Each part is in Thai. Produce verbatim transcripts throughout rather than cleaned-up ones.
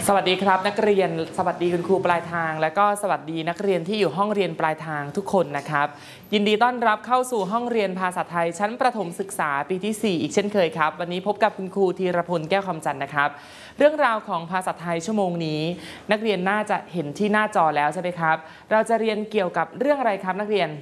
สวัสดีครับนักเรียนสวัสดีคุณครูปลายทางและก็สวัสดีนักเรียนที่อยู่ห้องเรียนปลายทางทุกคนนะครับยินดีต้อนรับเข้าสู่ห้องเรียนภาษาไทยชั้นประถมศึกษาปีที่สี่อีกเช่นเคยครับวันนี้พบกับคุณครูธีรพลแก้วคำจันทร์นะครับเรื่องราวของภาษาไทยชั่วโมงนี้นักเรียนน่าจะเห็นที่หน้าจอแล้วใช่ไหมครับเราจะเรียนเกี่ยวกับเรื่องอะไรครับนักเรียน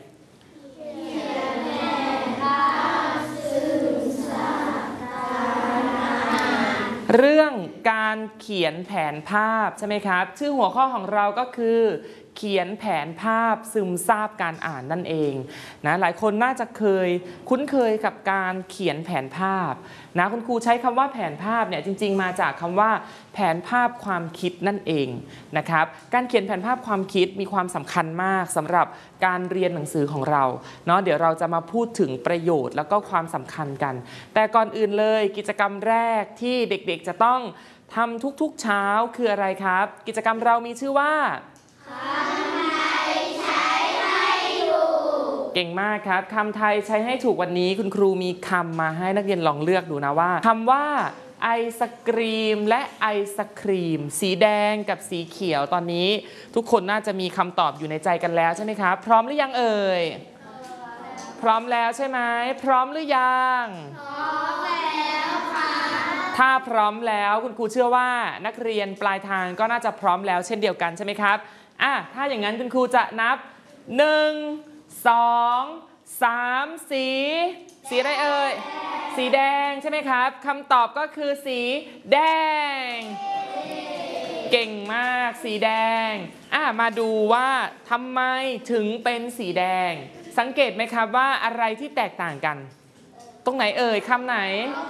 เรื่องการเขียนแผนภาพใช่ไหมครับชื่อหัวข้อของเราก็คือเขียนแผนภาพซึมซาบการอ่านนั่นเองนะหลายคนน่าจะเคยคุ้นเคยกับการเขียนแผนภาพนะคุณครูใช้คำว่าแผนภาพเนี่ยจริงๆมาจากคำว่าแผนภาพความคิดนั่นเองนะครับการเขียนแผนภาพความคิดมีความสำคัญมากสำหรับการเรียนหนังสือของเราเนาะเดี๋ยวเราจะมาพูดถึงประโยชน์แล้วก็ความสำคัญกันแต่ก่อนอื่นเลยกิจกรรมแรกที่เด็กๆจะต้องทำทุกๆเช้าคืออะไรครับกิจกรรมเรามีชื่อว่าคำไทยใช้ให้ถูกเก่งมากครับคำไทยใช้ให้ถูกวันนี้คุณครูมีคำมาให้นักเรียนลองเลือกดูนะว่าคำว่าไอศกรีมและไอศครีมสีแดงกับสีเขียวตอนนี้ทุกคนน่าจะมีคำตอบอยู่ในใจกันแล้วใช่ไหมครับพร้อมหรือยังเอ่ยพร้อมแล้วใช่ไหมพร้อมหรือยังพร้อมแล้วค่ะถ้าพร้อมแล้วคุณครูเชื่อว่านักเรียนปลายทางก็น่าจะพร้อมแล้วเช่นเดียวกันใช่ไหมครับอ่ะถ้าอย่างนั้นคุณครูจะนับหนึ่ง สอง สามสีสีอะไรเอ่ยสีแดงใช่ไหมครับคำตอบก็คือสีแดงเก่งมากสีแดงอ่ะมาดูว่าทำไมถึงเป็นสีแดงสังเกตไหมครับว่าอะไรที่แตกต่างกันตรงไหนเอ่ยคำไหน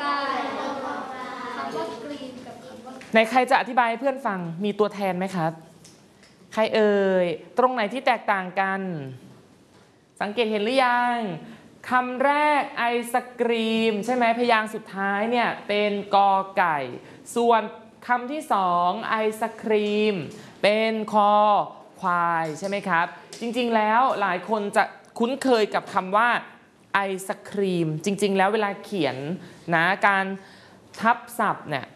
ในใครจะอธิบายให้เพื่อนฟังมีตัวแทนไหมครับใครเอ่ยตรงไหนที่แตกต่างกันสังเกตเห็นหรือยังคำแรกไอศกรีมใช่ไหมพยางค์สุดท้ายเนี่ยเป็นกอไก่ส่วนคำที่สองไอศครีมเป็นคอควายใช่ไหมครับจริงๆแล้วหลายคนจะคุ้นเคยกับคำว่าไอศครีมจริงๆแล้วเวลาเขียนนะการทับศัพท์เนี่ย